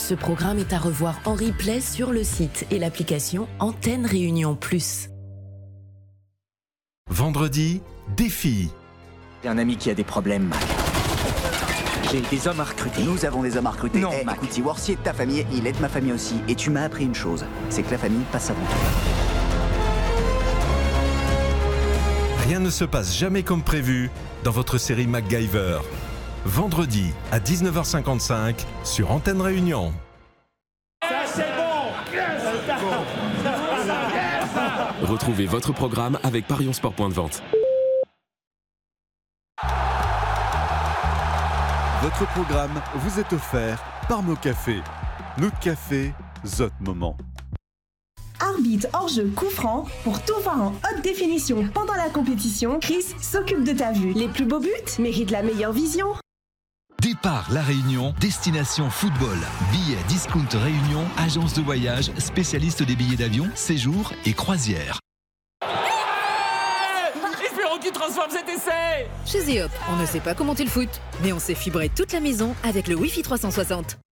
Ce programme est à revoir en replay sur le site et l'application Antenne Réunion Plus. Vendredi, défi. J'ai un ami qui a des problèmes, Mac. J'ai des hommes à recruter. Nous avons des hommes à recruter. Non, Mac. Mac. Écoute, si Worcy est de ta famille, il est de ma famille aussi. Et tu m'as appris une chose, c'est que la famille passe avant tout. Rien ne se passe jamais comme prévu dans votre série MacGyver. Vendredi à 19h55 sur Antenne Réunion. Ça c'est bon. Retrouvez votre programme avec Parion Sport Point de Vente. Votre programme vous est offert par nos cafés. Notre café, Zot Moment. Arbitre hors-jeu coup franc, pour tout voir en haute définition pendant la compétition, Chris s'occupe de ta vue. Les plus beaux buts méritent la meilleure vision. Départ La Réunion, destination football. Billets Discount Réunion, agence de voyage, spécialiste des billets d'avion, séjours et croisières. Espérons qu'il transforme cet essai. Chez Zeop, on ne sait pas comment tu le foot, mais on sait fibrer toute la maison avec le Wi-Fi 360.